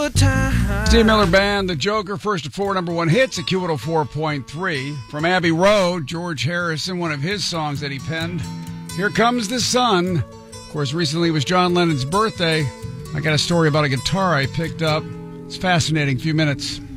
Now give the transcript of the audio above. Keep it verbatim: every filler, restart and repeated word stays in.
Steve Miller Band, The Joker, first to four number one hits at Q one oh four point three. From Abbey Road, George Harrison, one of his songs that he penned. Here Comes the Sun. Of course, recently was John Lennon's birthday. I got a story about a guitar I picked up. It's fascinating. Few minutes.